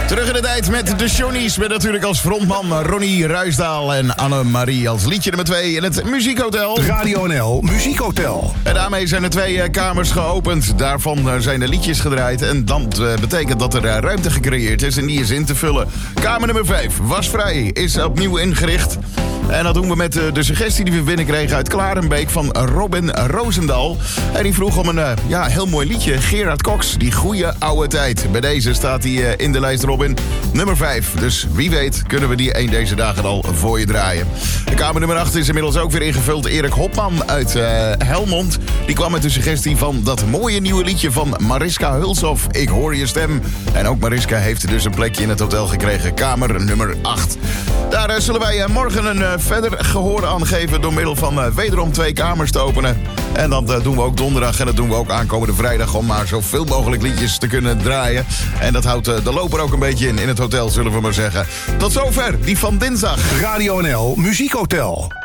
Terug in de tijd met de Johnny's. Met natuurlijk als frontman Ronnie Ruisdaal en Annemarie als liedje nummer 2 in het Muziekhotel. Radio NL Muziekhotel. En daarmee zijn er 2 kamers geopend. Daarvan zijn de liedjes gedraaid. En dat betekent dat er ruimte gecreëerd is en die is in te vullen. Kamer nummer 5, wasvrij, is opnieuw ingericht. En dat doen we met de suggestie die we binnenkregen uit Klarenbeek van Robin Roosendaal. En die vroeg om een heel mooi liedje. Gerard Cox, die goede oude tijd. Bij deze staat hij in de lijst, Robin. Nummer 5. Dus wie weet kunnen we die deze dagen al voor je draaien. De kamer nummer 8 is inmiddels ook weer ingevuld. Erik Hopman uit Helmond. Die kwam met de suggestie van dat mooie nieuwe liedje van Mariska Hulshoff. Ik hoor je stem. En ook Mariska heeft dus een plekje in het hotel gekregen. Kamer nummer 8. Daar zullen wij morgen een verder gehoor aan geven door middel van wederom 2 kamers te openen. En dat doen we ook donderdag en dat doen we ook aankomende vrijdag om maar zoveel mogelijk liedjes te kunnen draaien. En dat houdt de loper ook een beetje in het hotel, zullen we maar zeggen. Tot zover, die van dinsdag. Radio NL Muziekhotel.